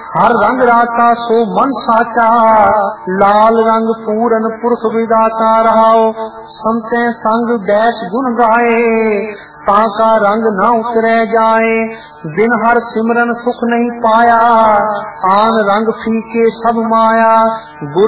हर रंग राता सो मन साचा, लाल रंग पूरन पुरख विदाता रहाओ। संते संग बैस गुण गाए, ताका रंग न उतरे जाए। बिन हर सिमरन सुख नहीं पाया, आन रंग फीके सब माया। गुर